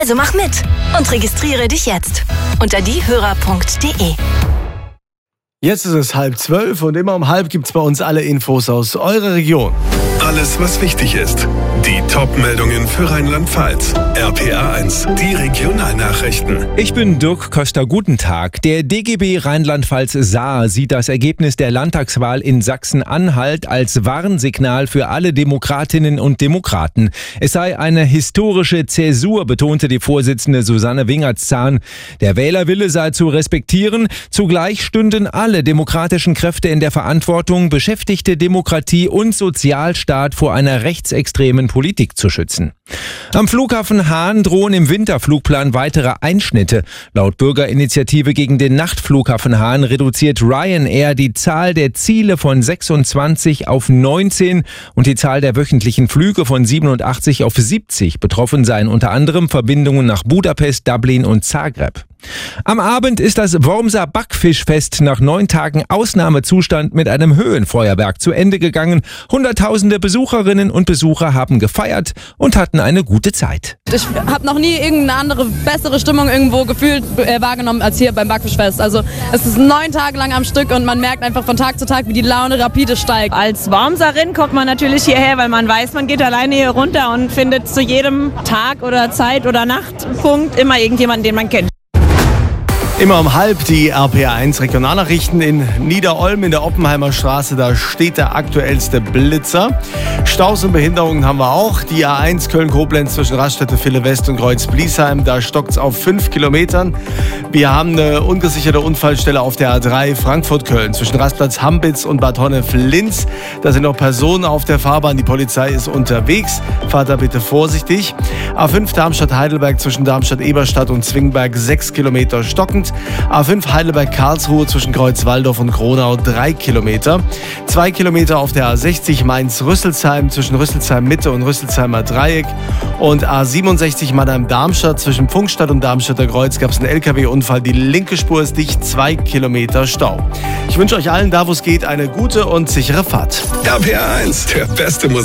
Also mach mit und registriere dich jetzt unter diehörer.de. Jetzt ist es 11:30 und immer um halb gibt es bei uns alle Infos aus eurer Region. Alles, was wichtig ist. Die Top-Meldungen für Rheinland-Pfalz. RPA 1, die Regionalnachrichten. Ich bin Dirk Köster, guten Tag. Der DGB Rheinland-Pfalz Saar sieht das Ergebnis der Landtagswahl in Sachsen-Anhalt als Warnsignal für alle Demokratinnen und Demokraten. Es sei eine historische Zäsur, betonte die Vorsitzende Susanne Wingertszahn. Der Wählerwille sei zu respektieren. Zugleich stünden alle demokratischen Kräfte in der Verantwortung, beschäftigte Demokratie und Sozialstaat vor einer rechtsextremen Politik zu schützen. Am Flughafen Hahn drohen im Winterflugplan weitere Einschnitte. Laut Bürgerinitiative gegen den Nachtflughafen Hahn reduziert Ryanair die Zahl der Ziele von 26 auf 19 und die Zahl der wöchentlichen Flüge von 87 auf 70. Betroffen seien unter anderem Verbindungen nach Budapest, Dublin und Zagreb. Am Abend ist das Wormser Backfischfest nach 9 Tagen Ausnahmezustand mit einem Höhenfeuerwerk zu Ende gegangen. Hunderttausende Besucherinnen und Besucher haben gefeiert und hatten eine gute Zeit. Ich habe noch nie irgendeine andere, bessere Stimmung irgendwo gefühlt wahrgenommen als hier beim Backfischfest. Also es ist 9 Tage lang am Stück und man merkt einfach von Tag zu Tag, wie die Laune rapide steigt. Als Wormserin kommt man natürlich hierher, weil man weiß, man geht alleine hier runter und findet zu jedem Tag oder Zeit oder Nachtpunkt immer irgendjemanden, den man kennt. Immer um halb die RPA 1 Regionalnachrichten in Niederolm in der Oppenheimer Straße. Da steht der aktuellste Blitzer. Staus und Behinderungen haben wir auch. Die A1 Köln-Koblenz zwischen Raststätte Ville West und Kreuz-Bliesheim. Da stockt es auf 5 Kilometern. Wir haben eine ungesicherte Unfallstelle auf der A3 Frankfurt-Köln zwischen Rastplatz Hambitz und Bad Honnef-Linz. Da sind noch Personen auf der Fahrbahn. Die Polizei ist unterwegs. Fahrt da bitte vorsichtig. A5 Darmstadt-Heidelberg zwischen Darmstadt-Eberstadt und Zwingberg 6 Kilometer stockend. A5 Heidelberg-Karlsruhe zwischen Kreuzwaldorf und Gronau 3 Kilometer. 2 Kilometer auf der A60 Mainz-Rüsselsheim zwischen Rüsselsheim-Mitte und Rüsselsheimer Dreieck. Und A67 Mannheim-Darmstadt zwischen Pfungstadt und Darmstädter Kreuz gab es einen LKW-Unfall. Die linke Spur ist dicht, 2 Kilometer Stau. Ich wünsche euch allen, da wo es geht, eine gute und sichere Fahrt. RPA 1, der beste Musik.